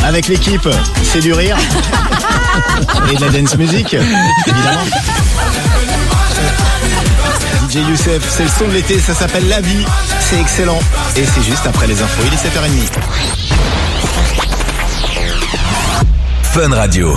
Avec l'équipe, c'est du rire. Et de la dance music, évidemment. DJ Youssef, c'est le son de l'été, ça s'appelle La Vie. C'est excellent. Et c'est juste après les infos, il est 7h30. Fun Radio.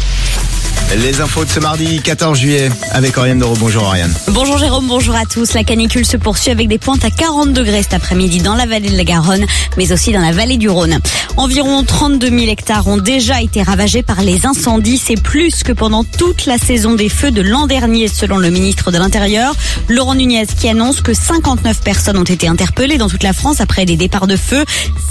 Les infos de ce mardi 14 juillet avec Oriane Doro. Bonjour Oriane. Bonjour Jérôme, bonjour à tous. La canicule se poursuit avec des pointes à 40 degrés cet après-midi dans la vallée de la Garonne, mais aussi dans la vallée du Rhône. Environ 32 000 hectares ont déjà été ravagés par les incendies. C'est plus que pendant toute la saison des feux de l'an dernier, selon le ministre de l'Intérieur, Laurent Nunez, qui annonce que 59 personnes ont été interpellées dans toute la France après des départs de feu.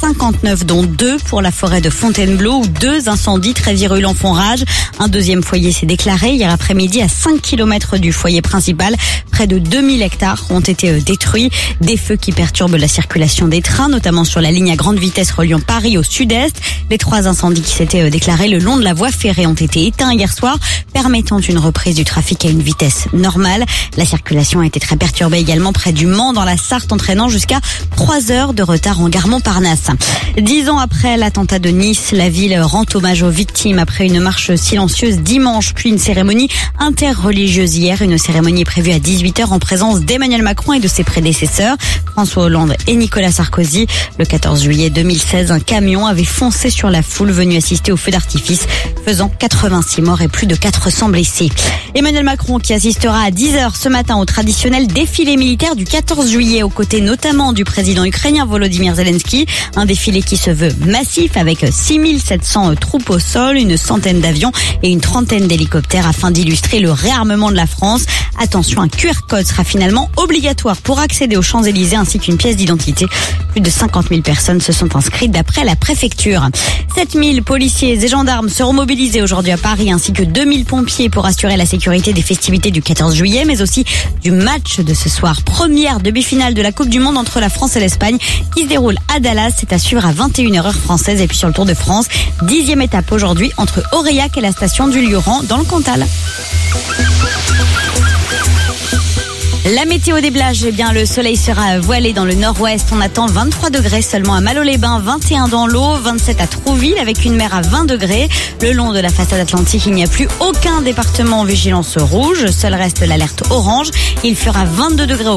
59 dont 2 pour la forêt de Fontainebleau où 2 incendies très virulents font rage. Un deuxième foyer s'est déclaré hier après-midi à 5 km du foyer principal. Près de 2000 hectares ont été détruits. Des feux qui perturbent la circulation des trains, notamment sur la ligne à grande vitesse reliant Paris au sud-est. Les 3 incendies qui s'étaient déclarés le long de la voie ferrée ont été éteints hier soir, permettant une reprise du trafic à une vitesse normale. La circulation a été très perturbée également près du Mans dans la Sarthe, entraînant jusqu'à 3 heures de retard en gare Montparnasse. 10 ans après l'attentat de Nice, la ville rend hommage aux victimes après une marche silencieuse dimanche, puis une cérémonie interreligieuse hier. Une cérémonie prévue à 18h en présence d'Emmanuel Macron et de ses prédécesseurs, François Hollande et Nicolas Sarkozy. Le 14 juillet 2016, un camion avait foncé sur la foule venue assister au feu d'artifice, faisant 86 morts et plus de 400 blessés. Emmanuel Macron qui assistera à 10h ce matin au traditionnel défilé militaire du 14 juillet, aux côtés notamment du président ukrainien Volodymyr Zelensky. Un défilé qui se veut massif avec 6700 troupes au sol, une centaine d'avions et une trentaine d'hélicoptères afin d'illustrer le réarmement de la France. Attention, un QR code sera finalement obligatoire pour accéder aux Champs-Élysées ainsi qu'une pièce d'identité. Plus de 50 000 personnes se sont inscrites d'après la préfecture. 7000 policiers et gendarmes seront mobilisés aujourd'hui à Paris ainsi que 2000 pompiers pour assurer la sécurité des festivités du 14 juillet mais aussi du match de ce soir. Première demi-finale de la Coupe du Monde entre la France et l'Espagne qui se déroule à Dallas. C'est à suivre à 21h heure française. Et puis sur le Tour de France, 10e étape aujourd'hui entre Aurillac et la station du Lioran dans le Cantal. La météo des Blages, eh bien, le soleil sera voilé dans le nord-ouest. On attend 23 degrés seulement à Malo-les-Bains, 21 dans l'Aube, 27 à Trouville avec une mer à 20 degrés. Le long de la façade atlantique, il n'y a plus aucun département en vigilance rouge. Seul reste l'alerte orange. Il fera 22 degrés